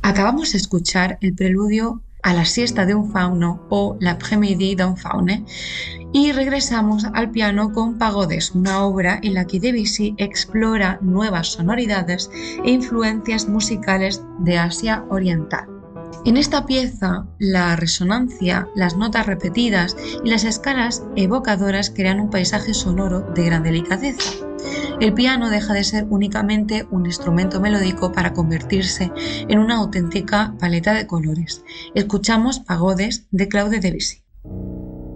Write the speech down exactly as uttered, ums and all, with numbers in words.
Acabamos de escuchar el preludio a la siesta de un fauno o l'après-midi d'un faune y regresamos al piano con Pagodes, una obra en la que Debussy explora nuevas sonoridades e influencias musicales de Asia Oriental. En esta pieza, la resonancia, las notas repetidas y las escalas evocadoras crean un paisaje sonoro de gran delicadeza. El piano deja de ser únicamente un instrumento melódico para convertirse en una auténtica paleta de colores. Escuchamos Pagodes de Claude Debussy.